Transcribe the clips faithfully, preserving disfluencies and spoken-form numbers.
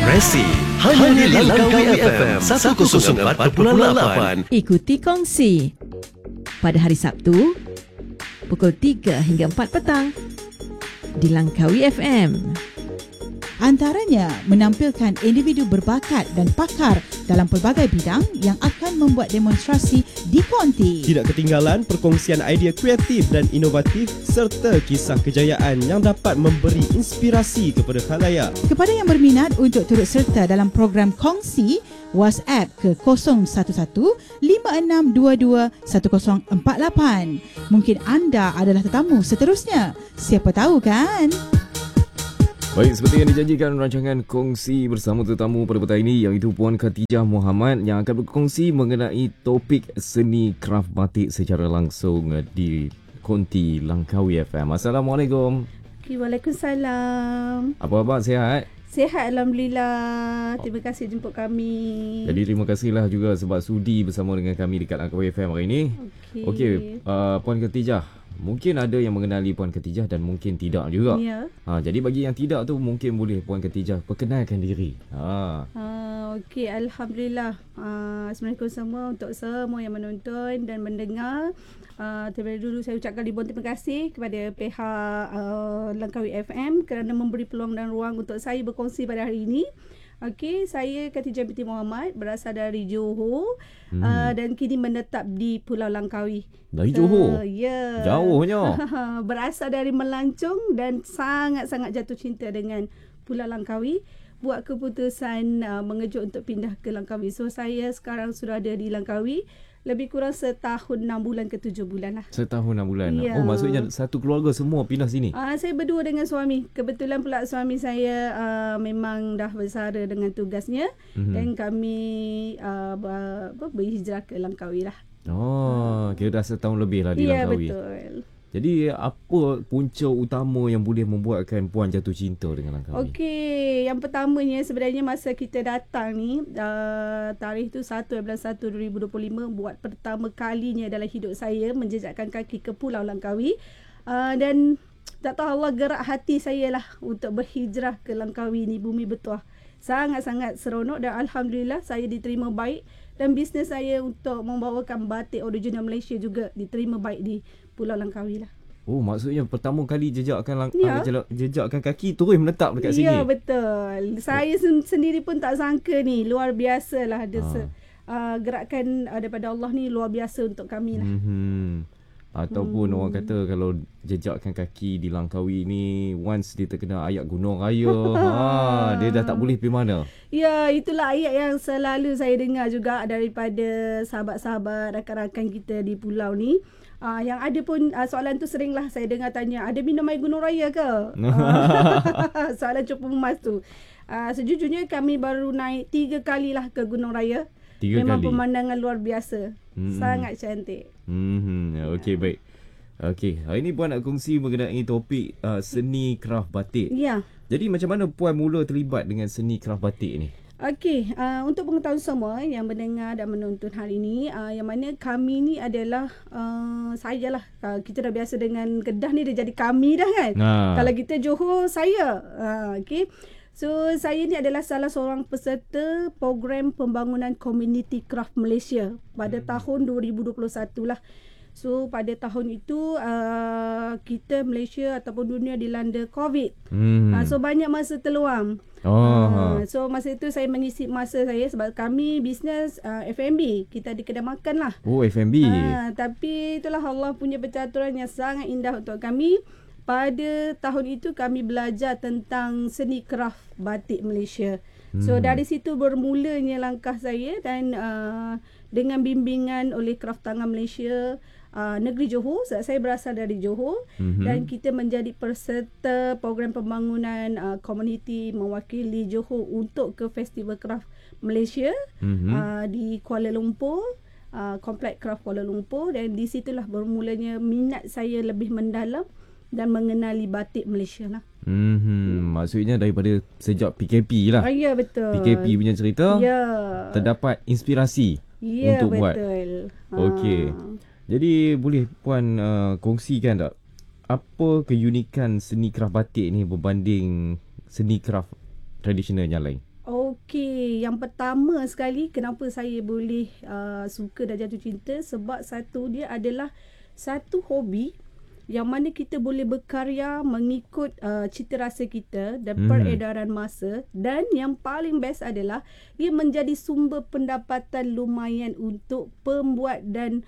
Inspirasi hanya di Langkawi F M seratus empat perpuluhan lapan. Ikuti kongsi pada hari Sabtu pukul tiga hingga empat petang di Langkawi F M. Antaranya menampilkan individu berbakat dan pakar dalam pelbagai bidang yang akan membuat demonstrasi di konti. Tidak ketinggalan perkongsian idea kreatif dan inovatif serta kisah kejayaan yang dapat memberi inspirasi kepada khalayak. Kepada yang berminat untuk turut serta dalam program kongsi, WhatsApp ke kosong satu satu lima enam dua dua satu kosong empat lapan. Mungkin anda adalah tetamu seterusnya. Siapa tahu kan? Baik, seperti yang dijanjikan rancangan kongsi bersama tetamu pada petang ini, iaitu Puan Khatijah Muhammad yang akan berkongsi mengenai topik seni kraft batik secara langsung di Konti Langkawi F M. Assalamualaikum. Waalaikumsalam. Apa khabar, sihat? Sihat, Alhamdulillah. Terima kasih jemput kami. Jadi terima kasihlah juga sebab sudi bersama dengan kami dekat Langkawi F M hari ini. Okey, okay, uh, Puan Khatijah, mungkin ada yang mengenali Puan Khatijah dan mungkin tidak juga. Ya. Ha, jadi bagi yang tidak tu, mungkin boleh Puan Khatijah perkenalkan diri. Ha. Ha, Okey, Alhamdulillah. Uh, Assalamualaikum semua untuk semua yang menonton dan mendengar. Uh, terlebih dulu saya ucapkan ribuan terima kasih kepada pihak uh, Langkawi F M kerana memberi peluang dan ruang untuk saya berkongsi pada hari ini. Okey, saya Khatijah binti Muhammad, berasal dari Johor hmm. uh, dan kini menetap di Pulau Langkawi. Dari Johor? Uh, ya. Jauhnya. Berasal dari Melancong dan sangat-sangat jatuh cinta dengan Pulau Langkawi. Buat keputusan uh, mengejut untuk pindah ke Langkawi. So saya sekarang sudah ada di Langkawi. Lebih kurang setahun enam bulan ke tujuh bulan lah. Setahun enam bulan. Ya. Oh, maksudnya satu keluarga semua pindah sini? Uh, saya berdua dengan suami. Kebetulan pula suami saya uh, memang dah bersara dengan tugasnya. Mm-hmm. Dan kami uh, ber, berhijrah ke Langkawi lah. Oh, kira dah setahun lebih lah di ya, Langkawi. Ya, betul. Jadi apa punca utama yang boleh membuatkan Puan jatuh cinta dengan Langkawi? Okey, yang pertamanya sebenarnya masa kita datang ni, uh, tarikh tu satu bulan satu dua ribu dua puluh lima, buat pertama kalinya dalam hidup saya menjejakkan kaki ke Pulau Langkawi. Uh, dan tak tahu Allah gerak hati saya lah untuk berhijrah ke Langkawi ni, bumi bertuah. Sangat-sangat seronok dan Alhamdulillah saya diterima baik, dan bisnes saya untuk membawakan batik original Malaysia juga diterima baik di Pulau Langkawi lah. Oh, maksudnya pertama kali jejakkan lang- ya. jejakkan kaki terus menetap dekat ya, sini. Ya, betul. Saya sen- sendiri pun tak sangka ni, luar biasa lah. Ada ha. uh, gerakan uh, daripada Allah ni luar biasa untuk kami lah. Mm-hmm. Ataupun hmm. orang kata kalau jejakkan kaki di Langkawi ni, once dia terkena ayat Gunung Raya, ha, dia dah tak boleh pergi mana. Ya, itulah ayat yang selalu saya dengar juga daripada sahabat-sahabat, rakan-rakan kita di pulau ni. Uh, yang ada pun uh, soalan tu seringlah saya dengar tanya, ada minum air Gunung Raya ke? uh, soalan cukup emas tu. Uh, sejujurnya kami baru naik tiga kali lah ke Gunung Raya. Tiga Memang kali. Pemandangan luar biasa. Hmm. Sangat cantik. Hmm. Okey, baik. Okey, hari ni Puan nak kongsi mengenai topik uh, seni kraft batik. Ya. Jadi macam mana Puan mula terlibat dengan seni kraft batik ni? Okey, uh, untuk pengetahuan semua yang mendengar dan menonton hari ini, uh, yang mana kami ni adalah uh, saya lah. Uh, kita dah biasa dengan Kedah ni, dah jadi kami dah kan. Ha. Kalau kita Johor, saya. Uh, Okey. So, saya ni adalah salah seorang peserta program pembangunan Community Craft Malaysia pada hmm. tahun dua ribu dua puluh satu lah. So, pada tahun itu, uh, kita Malaysia ataupun dunia dilanda COVID. Hmm. Uh, so, banyak masa terluang. Oh. Uh, so, masa itu saya mengisi masa saya sebab kami bisnes uh, F and B. Kita di kedai makan lah. Oh, F and B. Uh, tapi itulah Allah punya percaturan yang sangat indah untuk kami. Pada tahun itu kami belajar tentang seni kraft batik Malaysia. Hmm. So dari situ bermulanya langkah saya, dan uh, dengan bimbingan oleh Kraft Tangan Malaysia uh, Negeri Johor, sebab saya berasal dari Johor, hmm. dan kita menjadi peserta program pembangunan uh, komuniti mewakili Johor untuk ke Festival Kraft Malaysia hmm. uh, di Kuala Lumpur, uh, Komplek Kraft Kuala Lumpur, dan di situlah bermulanya minat saya lebih mendalam dan mengenali batik Malaysia lah. Hmm, maksudnya daripada sejak P K P lah. Ah, ya, betul. P K P punya cerita. Ya. Terdapat inspirasi ya, untuk betul. buat. Okey. Jadi boleh Puan uh, kongsikan tak apa keunikan seni kraft batik ni berbanding seni kraft tradisional yang lain? Okey, yang pertama sekali kenapa saya boleh uh, suka dan jatuh cinta, sebab satu dia adalah satu hobi yang mana kita boleh berkarya mengikut uh, cita rasa kita dan Hmm. peredaran masa, dan yang paling best adalah ia menjadi sumber pendapatan lumayan untuk pembuat dan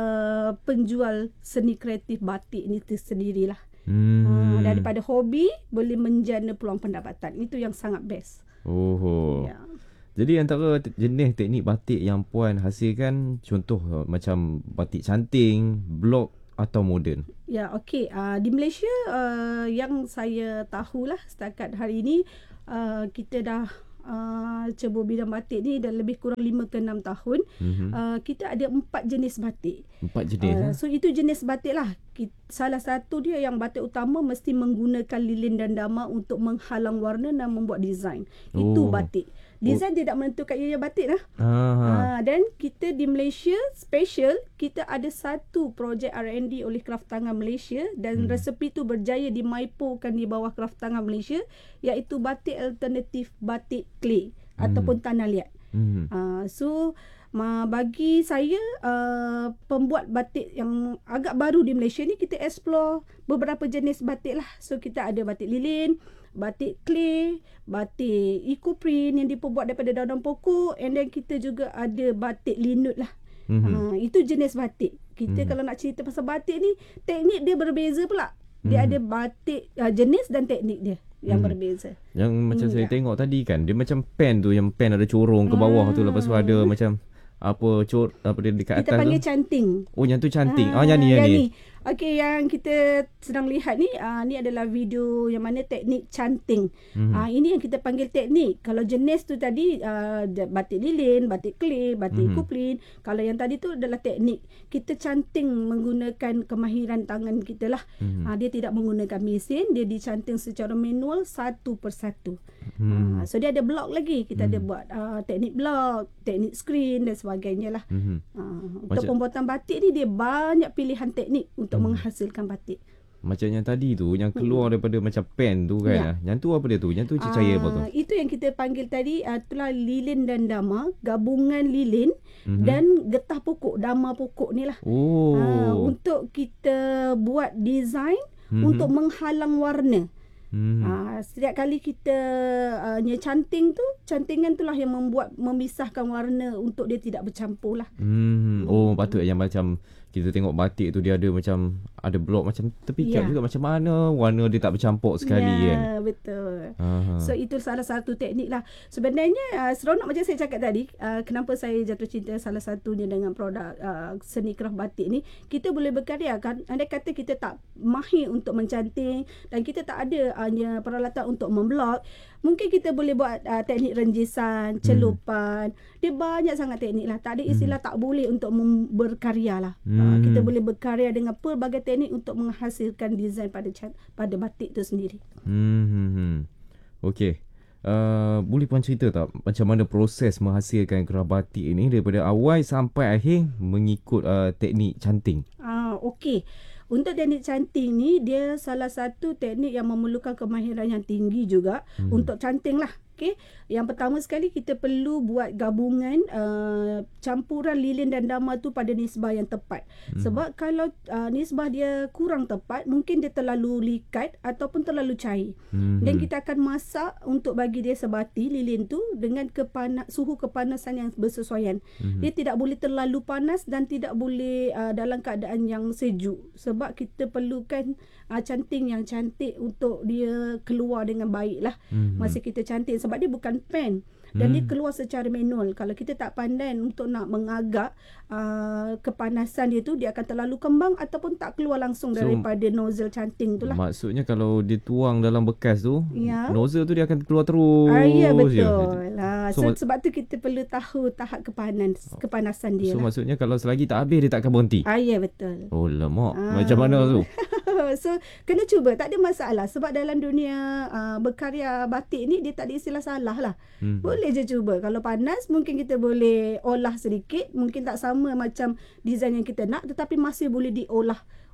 uh, penjual seni kreatif batik ni tersendirilah. Hmm. Uh, daripada hobi boleh menjana peluang pendapatan. Itu yang sangat best. Oh. Ya. Jadi antara te- jenis teknik batik yang puan hasilkan, contoh uh, macam batik canting, blok atau moden. Ya, okey. Uh, di Malaysia uh, yang saya tahulah setakat hari ini uh, kita dah uh, cebur bidang batik ni dah lebih kurang lima ke enam tahun. Mm-hmm. Uh, kita ada empat jenis batik. Empat jenis. Uh, Uh, so itu jenis batik lah. Kita, salah satu dia yang batik utama mesti menggunakan lilin dan dama untuk menghalang warna dan membuat design. Itu Oh. batik. Design tidak menentukan ia batik lah. Ah. Uh, dan kita di Malaysia special, kita ada satu projek R and D oleh Kraftangan Malaysia, dan hmm. resepi tu berjaya dimaipokan di bawah Kraftangan Malaysia, iaitu batik alternatif batik clay Hmm. ataupun tanah liat. Hmm. Uh, so ma, bagi saya uh, pembuat batik yang agak baru di Malaysia ni, kita explore beberapa jenis batik lah. So kita ada batik lilin, batik clay, batik eco print yang diperbuat daripada daun pokok, and then kita juga ada batik linut lah. Mhm. Uh, itu jenis batik. Kita Mhm. kalau nak cerita pasal batik ni, teknik dia berbeza pula. Dia Mhm. ada batik uh, jenis dan teknik dia yang Mhm. berbeza. Yang macam Hmm, saya ya. tengok tadi kan, dia macam pen tu, yang pen ada corong ke bawah tu, lepas tu ada macam apa cor apa dia dekat Kita atas panggil tu. canting. Oh, yang tu cantik. Ah, yang ni yang ni. Okey, yang kita sedang lihat ni, uh, ni adalah video yang mana teknik canting. Mhm. Uh, ini yang kita panggil teknik. Kalau jenis tu tadi uh, batik lilin, batik clay, batik Mhm. eco print. Kalau yang tadi tu adalah teknik. Kita canting menggunakan kemahiran tangan kita lah. Mhm. Uh, dia tidak menggunakan mesin, dia dicanting secara manual satu persatu. Hmm. Uh, so dia ada blok lagi. Kita ada buat uh, teknik blok, teknik screen dan sebagainya lah. Mhm. Uh, untuk Macam- pembuatan batik ni dia banyak pilihan teknik untuk Hmm. menghasilkan batik. Macam yang tadi tu, yang keluar daripada macam pen tu kan. Ya. ah. Yang tu apa dia tu? Yang tu cecair apa tu? Ah, itu yang kita panggil tadi, uh, itulah lilin dan dama, gabungan lilin Mhm. dan getah pokok, dama pokok ni lah. Oh. Ah, untuk kita buat design Mhm. untuk menghalang warna. Hmm. Ah, setiap kali kita uh, nya canting tu, cantingan itulah yang membuat memisahkan warna untuk dia tidak bercampur lah. Hmm. Oh, patut yang macam kita tengok batik tu dia ada macam ada blok macam terpikat Ya. juga, macam mana warna dia tak bercampur sekali ya, kan. betul. Aha. So itu salah satu teknik lah. Sebenarnya uh, seronok macam saya cakap tadi, uh, kenapa saya jatuh cinta salah satunya dengan produk uh, seni kraft batik ni, kita boleh berkarya kan. Andai kata kita tak mahir untuk mencanting dan kita tak ada hanya peralatan untuk memblok, mungkin kita boleh buat uh, teknik renjisan, celupan. Dia banyak sangat teknik lah. Tak ada istilah tak boleh untuk mem- berkarya lah. Uh, Hmm. kita boleh berkarya dengan pelbagai teknik untuk menghasilkan desain pada can- pada batik tu sendiri. Hmm. hmm, hmm. Okey. Uh, boleh puan cerita tak macam mana proses menghasilkan kraft batik ini daripada awal sampai akhir mengikut uh, teknik canting? Ah, okey. Untuk teknik canting ni, dia salah satu teknik yang memerlukan kemahiran yang tinggi juga hmm. untuk canting lah. Okay. Yang pertama sekali kita perlu buat gabungan uh, campuran lilin dan dama tu pada nisbah yang tepat. Hmm. Sebab kalau uh, nisbah dia kurang tepat, mungkin dia terlalu likat ataupun terlalu cair. Hmm. Dan kita akan masak untuk bagi dia sebati lilin tu dengan kepana- suhu kepanasan yang bersesuaian. Hmm. Dia tidak boleh terlalu panas dan tidak boleh uh, dalam keadaan yang sejuk. Sebab kita perlukan uh, canting yang cantik untuk dia keluar dengan baik lah. Hmm. Masa kita canting. Sebab dia bukan pen. Dan Hmm. dia keluar secara manual. Kalau kita tak pandai untuk nak mengagak uh, kepanasan dia tu, dia akan terlalu kembang ataupun tak keluar langsung So, daripada nozzle canting tu lah. Maksudnya kalau dia tuang dalam bekas tu, Ya. nozzle tu dia akan keluar terus. Ah, ya, je. betul. Ah, So, so, mak- sebab tu kita perlu tahu tahap kepanas, kepanasan dia So lah. maksudnya kalau selagi tak habis dia tak akan berhenti. Ah, ya, betul. Oh lemak. Ah. Macam mana tu? So kena cuba, tak ada masalah. Sebab dalam dunia uh, berkarya batik ni, dia tak ada istilah salah lah. Hmm. Boleh je cuba. Kalau panas, mungkin kita boleh olah sedikit. Mungkin tak sama macam design yang kita nak, tetapi masih boleh diolah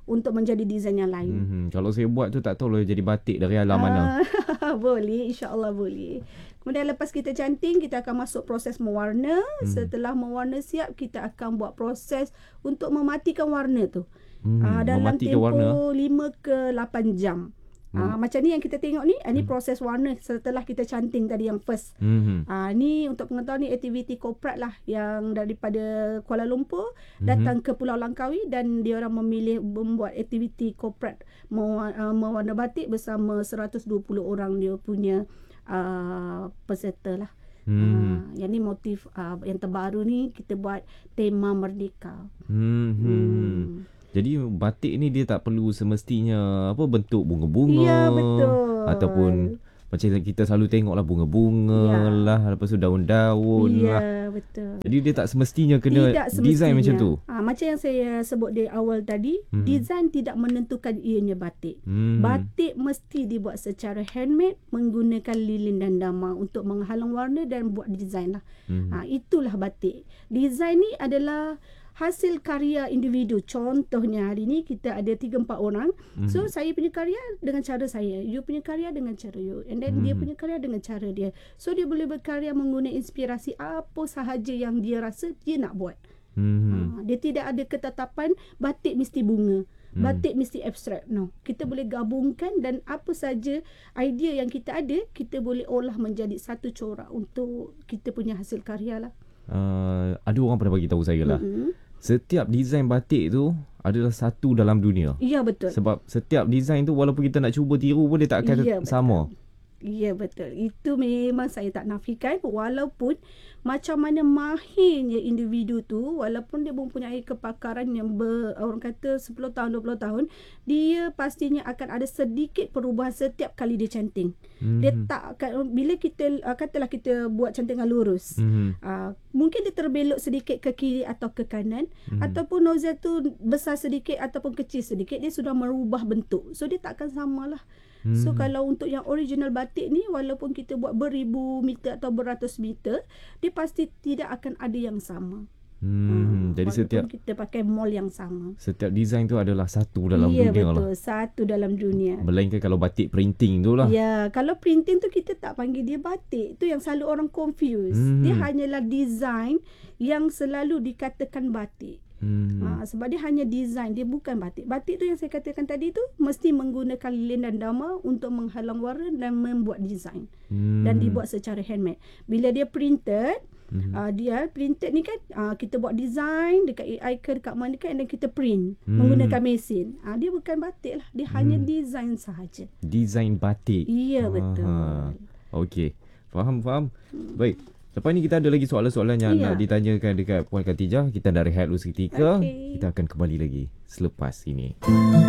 untuk menjadi design yang lain. Hmm, kalau saya buat tu tak tahu lah jadi batik dari alam mana. Boleh, insya-Allah boleh. Kemudian lepas kita canting, kita akan masuk proses mewarna. Hmm. Setelah mewarna siap, kita akan buat proses untuk mematikan warna tu. Hmm, uh, dalam mematikan tempoh warna lima ke lapan jam. Hmm. Uh, macam ni yang kita tengok ni, uh, ni hmm. proses warna setelah kita canting tadi yang first. Hmm. Uh, ni untuk pengetahuan ni aktiviti korporat lah yang daripada Kuala Lumpur hmm. datang ke Pulau Langkawi dan diorang memilih membuat aktiviti korporat mewarna, uh, mewarna batik bersama seratus dua puluh orang dia punya uh, peserta lah. Hmm. Uh, yang ni motif uh, yang terbaru ni kita buat tema Merdeka. Hmm. hmm. Jadi batik ni dia tak perlu semestinya apa bentuk bunga-bunga. Ya, betul. Ataupun macam kita selalu tengok lah bunga-bunga ya. lah, lepas tu daun-daun ya, lah. Ya, betul. Jadi dia tak semestinya kena tidak semestinya. Design macam tu. Ha, macam yang saya sebut di awal tadi, hmm. design tidak menentukan ianya batik. Hmm. Batik mesti dibuat secara handmade menggunakan lilin dan dama untuk menghalang warna dan buat design lah. Hmm. Ha, itulah batik. Design ni adalah hasil karya individu. Contohnya hari ni kita ada tiga empat orang. Mm-hmm. So saya punya karya dengan cara saya, you punya karya dengan cara you, and then mm-hmm. dia punya karya dengan cara dia. So dia boleh berkarya menggunakan inspirasi apa sahaja yang dia rasa dia nak buat. Mm-hmm. Ha, dia tidak ada ketetapan batik mesti bunga, mm. batik mesti abstrak. No, kita boleh gabungkan dan apa saja idea yang kita ada, kita boleh olah menjadi satu corak untuk kita punya hasil karya lah. Uh, ada orang pernah bagi tahu saya lah. Mm-hmm. Setiap design batik tu adalah satu dalam dunia. Ya, betul. Sebab setiap design tu walaupun kita nak cuba tiru pun dia tak akan ya, sama. Ya, betul. Itu memang saya tak nafikan. Walaupun macam mana mahirnya individu tu, walaupun dia mempunyai kepakaran yang ber, orang kata sepuluh tahun, dua puluh tahun, dia pastinya akan ada sedikit perubahan setiap kali dia canting. Mm-hmm. Dia tak akan, bila kita, katalah kita buat cantingan lurus, mm-hmm. uh, mungkin dia terbelok sedikit ke kiri atau ke kanan, mm-hmm. ataupun nozzle tu besar sedikit ataupun kecil sedikit, dia sudah merubah bentuk. So dia tak akan samalah. Hmm. So kalau untuk yang original batik ni, walaupun kita buat beribu meter atau beratus meter, dia pasti tidak akan ada yang sama. Hmm. Hmm. Jadi setiap kita pakai mol yang sama. Setiap design tu adalah satu dalam ya, dunia betul, lah. Satu dalam dunia. Melainkan kalau batik printing tu lah. Ya, kalau printing tu kita tak panggil dia batik. Tu yang selalu orang confuse. Hmm. Dia hanyalah design yang selalu dikatakan batik. Hmm. Ha, sebab dia hanya design, dia bukan batik. Batik tu yang saya katakan tadi tu mesti menggunakan lilin dan dama untuk menghalang warna dan membuat design. Hmm. Dan dibuat secara handmade. Bila dia printed, hmm. uh, dia printed ni kan uh, kita buat design dekat A I ke dekat mana kan, dan kita print hmm. menggunakan mesin. Uh, dia bukan batik lah, dia hmm. hanya design sahaja. Design batik. Ya, betul. Okey. Faham, faham. Hmm. Baik. Lepas ni kita ada lagi soalan-soalan yang ya. nak ditanyakan dekat Puan Khatijah. Kita dah rehat dulu seketika. Okay. Kita akan kembali lagi selepas ini.